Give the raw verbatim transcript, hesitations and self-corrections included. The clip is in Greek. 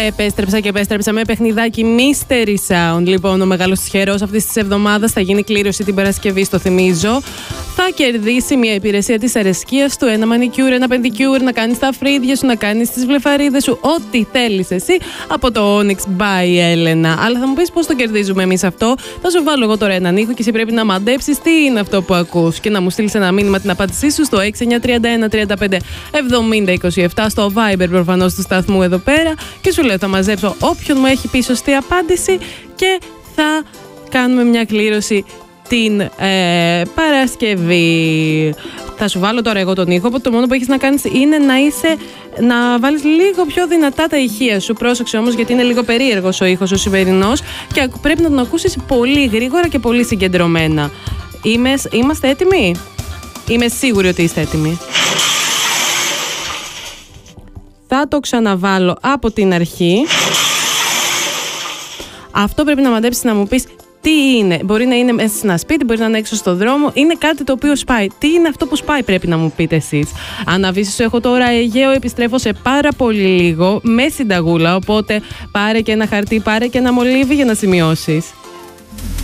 Επέστρεψα και επέστρεψα με παιχνιδάκι Mystery Sound. Λοιπόν, ο μεγάλος τυχερός αυτής της εβδομάδας θα γίνει κλήρωση την Παρασκευή, στο θυμίζω. Θα κερδίσει μια υπηρεσία της αρεσκίας του, ένα manicure, ένα pedicure, να κάνεις τα φρύδια σου, να κάνεις τις βλεφαρίδες σου, ό,τι θέλεις εσύ από το Onyx by Elena. Αλλά θα μου πεις πώς το κερδίζουμε εμείς αυτό. Θα σου βάλω εγώ τώρα έναν ήχο και εσύ πρέπει να μαντέψεις τι είναι αυτό που ακούς και να μου στείλεις ένα μήνυμα την απάντησή σου στο έξι εννιά τρία ένα τρία πέντε εβδομήντα είκοσι επτά, στο Viber προφανώς του σταθμού εδώ πέρα, και σου λέω θα μαζέψω όποιον μου έχει πει σωστή απάντηση και θα κάνουμε μια κλήρωση την ε, Παρασκευή. Θα σου βάλω τώρα εγώ τον ήχο, οπότε το μόνο που έχεις να κάνεις είναι να είσαι, να βάλεις λίγο πιο δυνατά τα ηχεία σου. Πρόσεξε όμως, γιατί είναι λίγο περίεργος ο ήχος ο σημερινός και πρέπει να τον ακούσεις πολύ γρήγορα και πολύ συγκεντρωμένα. Είμαι, είμαστε έτοιμοι? Είμαι σίγουρη ότι είστε έτοιμοι. Θα το ξαναβάλω από την αρχή. Αυτό πρέπει να μαντέψεις, να μου πεις τι είναι. Μπορεί να είναι μέσα σε ένα σπίτι, μπορεί να είναι έξω στο δρόμο. Είναι κάτι το οποίο σπάει. Τι είναι αυτό που σπάει, πρέπει να μου πείτε εσείς. Αναβίσεις σου έχω τώρα Αιγαίο, επιστρέφω σε πάρα πολύ λίγο με συνταγούλα. Οπότε πάρε και ένα χαρτί, πάρε και ένα μολύβι για να σημειώσεις.